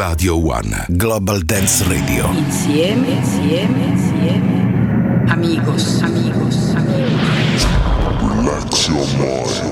Radio One, Global Dance Radio. Insieme. Amigos. Relax your mind.